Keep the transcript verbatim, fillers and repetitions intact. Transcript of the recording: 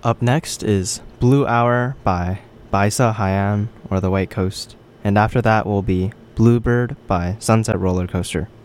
Up next is Blue Hour by Baisa Haiyan or The White Coast, and after that will be Bluebird by Sunset Roller Coaster.